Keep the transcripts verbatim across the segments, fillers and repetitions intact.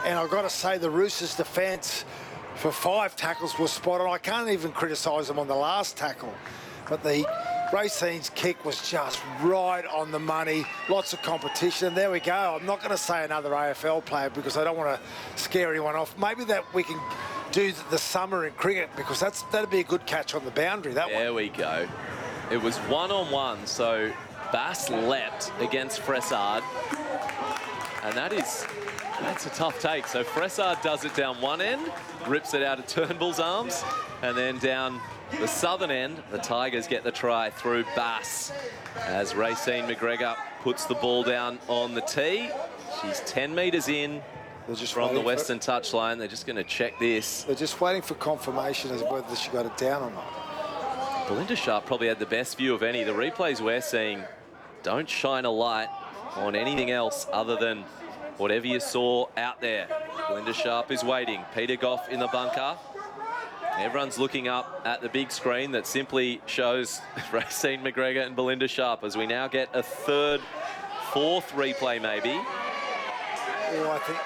And I've got to say, the Roosters' defence for five tackles was spot on. I can't even criticise them on the last tackle. But the Racine's kick was just right on the money. Lots of competition. And there we go. I'm not going to say another A F L player because I don't want to scare anyone off. Maybe that we can do the summer in cricket because that's that'd be a good catch on the boundary, that one. There we go. It was one-on-one, so Bass leapt against Fressard. And that is, that's a tough take. So Fressard does it down one end, rips it out of Turnbull's arms, and then down the southern end, the Tigers get the try through Bass as Racine McGregor puts the ball down on the tee. She's ten metres in just from the western touchline. They're just going to check this. They're just waiting for confirmation as whether she got it down or not. Belinda Sharp probably had the best view of any. The replays we're seeing don't shine a light on anything else other than whatever you saw out there. Belinda Sharp is waiting. Peter Goff in the bunker. Everyone's looking up at the big screen that simply shows Racine McGregor and Belinda Sharp as we now get a third, fourth replay maybe. Oh, I think...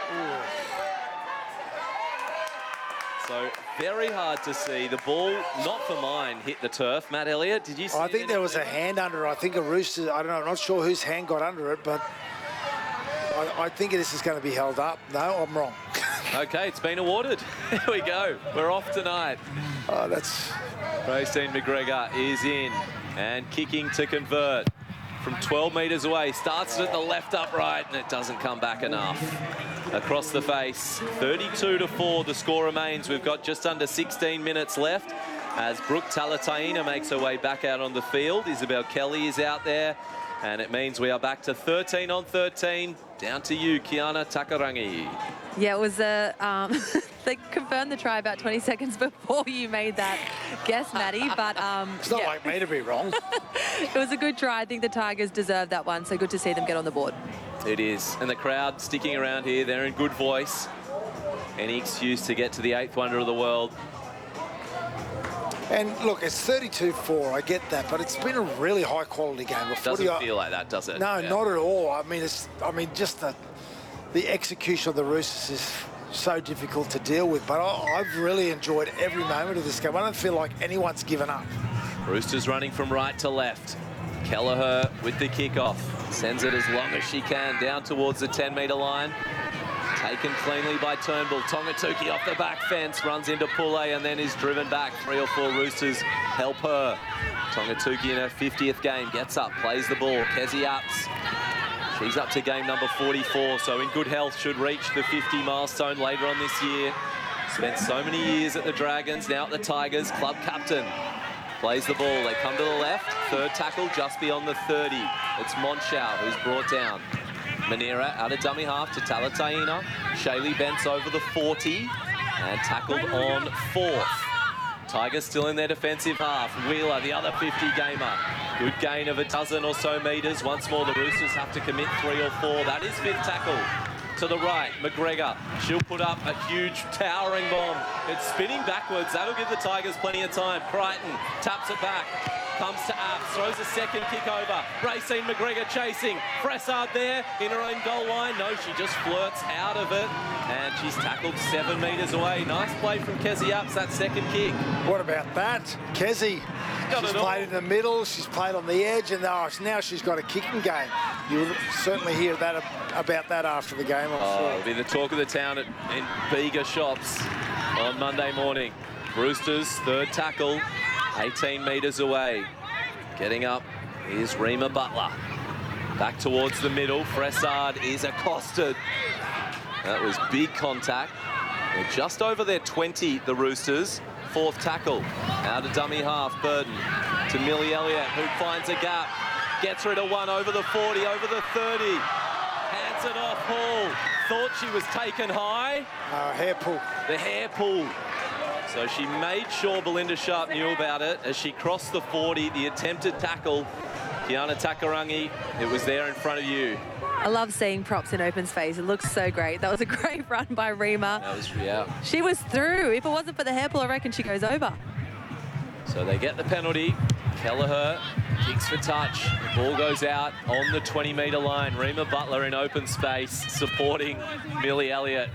Ooh. So very hard to see. The ball, not for mine, hit the turf. Matt Elliott, did you see I think there was a hand under it. I think a Rooster, I don't know, I'm not sure whose hand got under it, but I, I think this is going to be held up. No, I'm wrong. Okay, it's been awarded. Here we go. We're off tonight. Oh, that's... Racine McGregor is in and kicking to convert from twelve metres away. Starts it at the left upright and it doesn't come back enough. Across the face, thirty-two to four the score remains. We've got just under sixteen minutes left as Brooke Talataina makes her way back out on the field. Isabel Kelly is out there. And it means we are back to thirteen on thirteen. Down to you, Kiana Takarangi. Yeah, it was a... Um, they confirmed the try about twenty seconds before you made that guess, Maddie. But um, it's not yeah. like me to be wrong. It was a good try. I think the Tigers deserved that one. So good to see them get on the board. It is. And the crowd sticking around here. They're in good voice. Any excuse to get to the eighth wonder of the world. And look, it's thirty-two four, I get that, but it's been a really high-quality game. It doesn't feel like that, does it? No, yeah. not at all. I mean, it's. I mean, just the the execution of the Roosters is so difficult to deal with. But I, I've really enjoyed every moment of this game. I don't feel like anyone's given up. Roosters running from right to left. Kelleher with the kickoff. Sends it as long as she can down towards the ten metre line. Taken cleanly by Turnbull. Tongatuki off the back fence, runs into Poulet and then is driven back. Three or four Roosters help her. Tongatuki in her fiftieth game, gets up, plays the ball. Kezi Apps, she's up to game number forty-four, so in good health, should reach the fifty milestone later on this year. Spent so many years at the Dragons, now at the Tigers. Club captain plays the ball. They come to the left. Third tackle just beyond the thirty. It's Monschau who's brought down. Manera out of dummy half to Talataina. Shaylee Bentz over the forty and tackled on fourth. Tigers still in their defensive half. Wheeler, the other fifty gamer. Good gain of a dozen or so metres. Once more, the Roosters have to commit three or four. That is fifth tackle. To the right, McGregor. She'll put up a huge towering bomb. It's spinning backwards. That'll give the Tigers plenty of time. Crichton taps it back. Comes to Apps, throws a second kick over. Racine McGregor chasing. Fressard there in her own goal line. No, she just flirts out of it. And she's tackled seven metres away. Nice play from Kezi Apps, that second kick. What about that? Kezi, she's played in the middle, she's played on the edge, and now she's got a kicking game. You'll certainly hear that about that after the game, I'm oh, sure. It'll be the talk of the town at, in Bega Shops on Monday morning. Roosters, third tackle. eighteen metres away. Getting up is Rima Butler. Back towards the middle. Fressard is accosted. That was big contact. They're just over their twenty, the Roosters. Fourth tackle. Out of dummy half, Burton to Millie Elliott, who finds a gap. Gets her to one over the forty, over the thirty. Hands it off Hall. Thought she was taken high. Uh, hair pull. The hair pull. So she made sure Belinda Sharp knew about it as she crossed the forty, the attempted tackle. Kiana Takarangi, it was there in front of you. I love seeing props in open space. It looks so great. That was a great run by Rima. That was, yeah. She was through. If it wasn't for the hair pull, I reckon she goes over. So they get the penalty. Kelleher kicks for touch. The ball goes out on the twenty metre line. Rima Butler in open space supporting Millie Elliott.